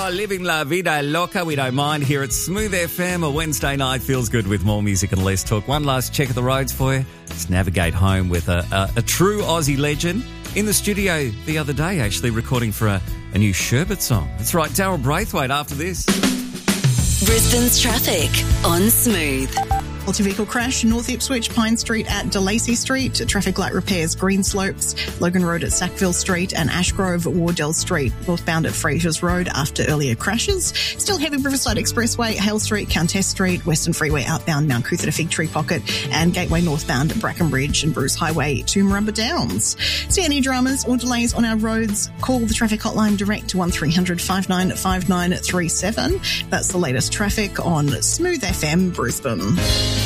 Oh, living la vida loca, we don't mind here at Smooth FM. A Wednesday night feels good with more music and less talk. One last check of the roads for you. Let's navigate home with a true Aussie legend in the studio the other day, actually recording for a new Sherbet song. That's right, Daryl Braithwaite after this. Brisbane's traffic on Smooth. Multi-vehicle crash, North Ipswich, Pine Street at DeLacy Street, traffic light repairs, Green Slopes, Logan Road at Sackville Street and Ashgrove, Wardell Street, northbound at Fraser's Road after earlier crashes. Still heavy Riverside Expressway, Hale Street, Countess Street, Western Freeway outbound Mount Coot to Fig Tree Pocket and Gateway northbound at Brackenbridge and Bruce Highway to Marumba Downs. See any dramas or delays on our roads, call the traffic hotline direct to 1300 595937. That's the latest traffic on Smooth FM Brisbane.